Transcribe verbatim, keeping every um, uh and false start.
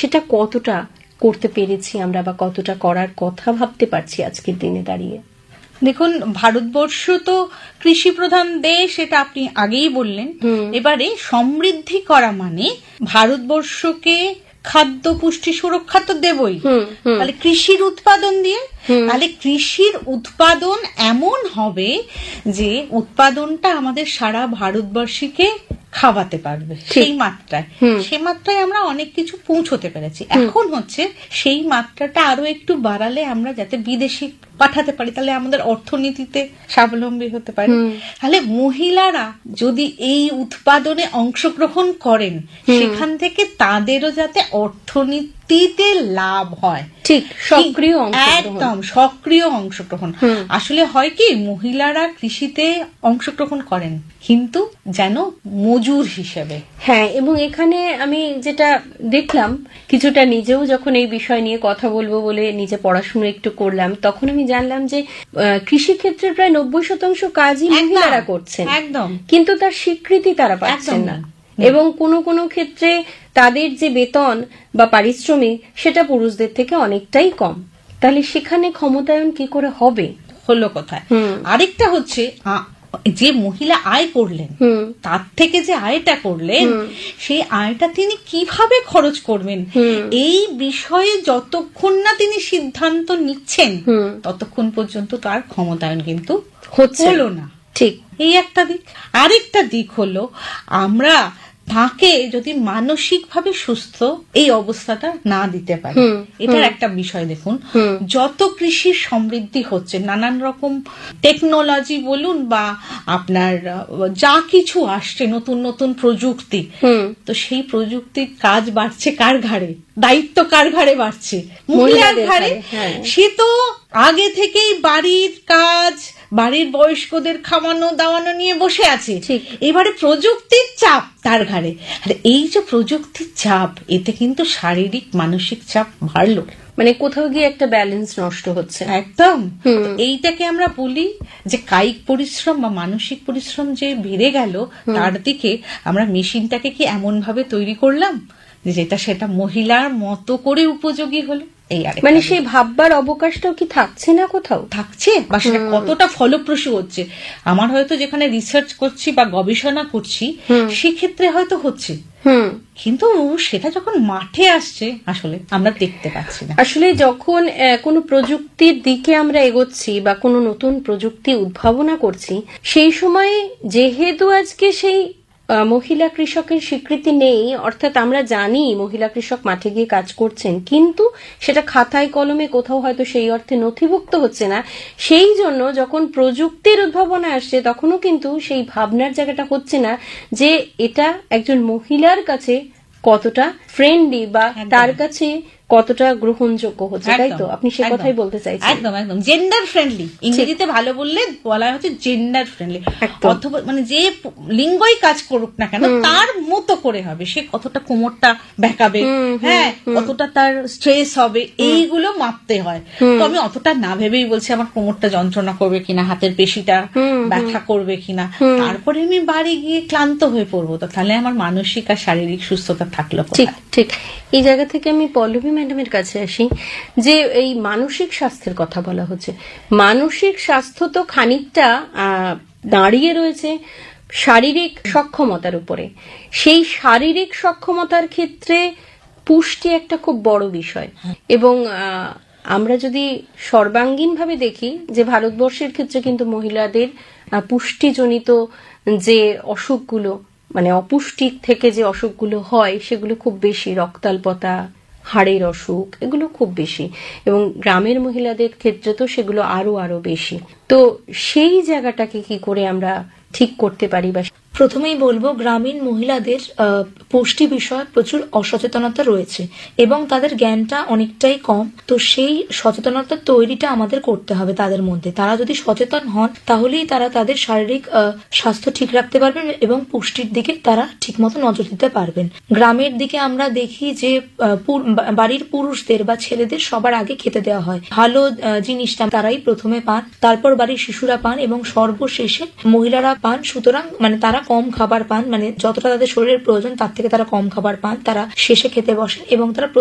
সেটা কতটা করতে পেরেছি আমরা, বা কতটা করার কথা ভাবতে পারছি আজকের দিনে দাঁড়িয়ে? দেখুন, ভারতবর্ষ তো কৃষি প্রধান দেশ, এটা আপনি আগেই বললেন। এবারে সমৃদ্ধি করা মানে ভারতবর্ষকে খাদ্য পুষ্টি সুরক্ষা তো দেবই, তাহলে কৃষির উৎপাদন দিয়ে, তাহলে কৃষির উৎপাদন এমন হবে যে উৎপাদনটা আমাদের সারা ভারতবর্ষীকে খাওয়াতে পারবে সেই মাত্রায়। সেই মাত্রায় আমরা অনেক কিছু পৌঁছতে পেরেছি। এখন হচ্ছে সেই মাত্রাটা আরো একটু বাড়ালে আমরা যাতে বিদেশি পাঠাতে পারি, তাহলে আমাদের অর্থনীতিতে স্বাবলম্বী হতে পারে। তাহলে মহিলারা যদি এই উৎপাদনে অংশগ্রহণ করেন, সেখান থেকে তাদেরও যাতে অর্থনীতিতে লাভ হয়। ঠিক, সক্রিয় একদম সক্রিয় অংশগ্রহণ। আসলে হয় কি, মহিলারা কৃষিতে অংশগ্রহণ করেন কিন্তু যেন মজুর হিসেবে। হ্যাঁ, এবং এখানে আমি যেটা দেখলাম, কিছুটা নিজেও যখন এই বিষয় নিয়ে কথা বলবো বলে নিজে পড়াশোনা একটু করলাম, তখন আমি জানলাম যে কৃষি ক্ষেত্রে প্রায় নব্বই শতাংশ কাজই মহিলারা করছেন, একদম, কিন্তু তার স্বীকৃতি তারা পাচ্ছেন না। এবং কোনো কোনো ক্ষেত্রে তাদের যে বেতন বা পারিশ্রমিক সেটা পুরুষদের থেকে অনেকটাই কম। তাহলে সেখানে ক্ষমতায়ন কি করে হবে? হলো কোথায়? আরেকটা হচ্ছে, যে মহিলা আয় করলেন তার থেকে যে আয়টা করলেন, সেই আয়টা তিনি কিভাবে খরচ করবেন, এই বিষয়ে যতক্ষণ না তিনি সিদ্ধান্ত নিচ্ছেন ততক্ষণ পর্যন্ত তার ক্ষমতায়ন কিন্তু হলো না। ঠিক, এই একটা দিক। আরেকটা দিক হলো, আমরা তাকে যদি মানসিকভাবে সুস্থ এই অবস্থাটা না দিতে পারি, এটার একটা বিষয় দেখুন। যত কৃষির সমৃদ্ধি হচ্ছে, নানান রকম টেকনোলজি বলুন বা আপনার যা কিছু আসছে, নতুন নতুন প্রযুক্তি, তো সেই প্রযুক্তির কাজ বাড়ছে কার ঘাড়ে, দায়িত্ব কার ঘাড়ে বাড়ছে? মহিলার ঘাড়ে। সে তো আগে থেকেই বাড়ির কাজ, বাড়ির বয়স্কদের খাওয়ানো দাওয়ানো নিয়ে বসে আছে, এবারে প্রযুক্তির চাপ তার ঘাড়ে। আর এই যে প্রযুক্তির চাপ, এতে কিন্তু শারীরিক মানসিক চাপ বাড়লো, মানে কোথাও গিয়ে একটা ব্যালেন্স নষ্ট হচ্ছে। একদম। এইটাকে আমরা বলি যে কায়িক পরিশ্রম বা মানসিক পরিশ্রম যে বেড়ে গেল, তার দিকে আমরা মেশিনটাকে কি এমন ভাবে তৈরি করলাম যেটা সেটা মহিলার মতো করে উপযোগী হলো। মানে সেই ভাববার অবকাশটাও কি থাকছে না কোথাও? থাকছে, বা সেটা কতটা ফলপ্রসূ হচ্ছে। আমার হয়তো যেখানে রিসার্চ করছি বা গবেষণা করছি সেক্ষেত্রে হয়তো হচ্ছে, কিন্তু সেটা যখন মাঠে আসছে আসলে আমরা দেখতে পাচ্ছি না। আসলে যখন কোনো প্রযুক্তির দিকে আমরা এগোচ্ছি বা কোনো নতুন প্রযুক্তি উদ্ভাবনা করছি, সেই সময় যেহেতু আজকে সেই মহিলা কৃষকের স্বীকৃতি নেই, অর্থাৎ আমরা জানি মহিলা কৃষক মাঠে গিয়ে কাজ করছেন, কিন্তু সেটা খাতায় কলমে কোথাও হয়তো সেই অর্থে নথিভুক্ত হচ্ছে না। সেই জন্য যখন প্রযুক্তির উদ্ভাবনা আসছে, তখনও কিন্তু সেই ভাবনার জায়গাটা হচ্ছে না যে এটা একজন মহিলার কাছে কতটা ফ্রেন্ডলি বা তার কাছে কতটা গ্রহণযোগ্য হচ্ছে, তাই তো? আপনি সে কথাই বলতে চাইছেন। একদম একদম জেন্ডার ফ্রেন্ডলি, ইংরেজিতে ভালো বললে বলা হচ্ছে জেন্ডার ফ্রেন্ডলি। অথবা মানে যে লিঙ্গই কাজ করুক না কেন, তার মতো করে হবে। সে কতটা কোমরটা বেঁকাবে, হ্যাঁ, কতটা তার স্ট্রেস হবে, এইগুলো মাপতে হয়। তো আমি অতটা না ভেবেই বলছি আমার কোমরটা যন্ত্রণা করবে কিনা, হাতের পেশিটা ব্যথা করবে কিনা, তারপরে আমি বাড়ি গিয়ে ক্লান্ত হয়ে পড়বো, তো তাহলে আমার মানসিক আর শারীরিক সুস্থতা থাকলো। ঠিক ঠিক। এই জায়গা থেকে আমি পল্লবী ম্যাডামের কাছে আসি, যে এই মানসিক স্বাস্থ্যের কথা বলা হচ্ছে। মানসিক স্বাস্থ্য তো খানিকটা দাঁড়িয়ে রয়েছে শারীরিক সক্ষমতার উপরে। সেই শারীরিক সক্ষমতার ক্ষেত্রে পুষ্টি একটা খুব বড় বিষয়, এবং আমরা যদি সর্বাঙ্গীনভাবে দেখি যে ভারতবর্ষের ক্ষেত্রে কিন্তু মহিলাদের পুষ্টিজনিত যে অসুখগুলো, মানে অপুষ্টির থেকে যে অসুখগুলো হয় সেগুলো খুব বেশি, রক্তাল্পতা, হাড়ের অসুখ, এগুলো খুব বেশি, এবং গ্রামের মহিলাদের ক্ষেত্রে তো সেগুলো আরো আরো বেশি। তো সেই জায়গাটাকে কি করে আমরা ঠিক করতে পারি? বা প্রথমেই বলবো, গ্রামীণ মহিলাদের পুষ্টি বিষয়ে প্রচুর অসচেতনতা রয়েছে এবং তাদের জ্ঞানটা অনেকটাই কম। তো সেই সচেতনতা তৈরিটা আমাদের করতে হবে তাদের মধ্যে। তারা যদি সচেতন হন তাহলেই তারা তাদের শারীরিক স্বাস্থ্য ঠিক রাখতে পারবেন এবং পুষ্টির দিকে তারা ঠিকমতো নজর দিতে পারবেন। গ্রামের দিকে আমরা দেখি যে বাড়ির পুরুষদের বা ছেলেদের সবার আগে খেতে দেওয়া হয়, ভালো জিনিসটা তারাই প্রথমে পান, তারপর বাড়ির শিশুরা পান এবং সর্বশেষে মহিলারা পান। সুতরাং মানে তারা কম খাবার পান, মানে যতটা তাদের শরীরের প্রয়োজন তার থেকে তারা কম খাবার পান, তারা শেষে খেতে বসেন এবং তারা